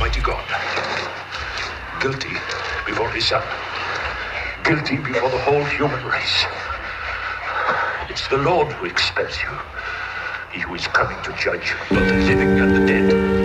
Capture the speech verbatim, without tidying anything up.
Almighty God. Guilty before his son. Guilty before the whole human race. It's the Lord who expels you. He who is coming to judge both the living and the dead.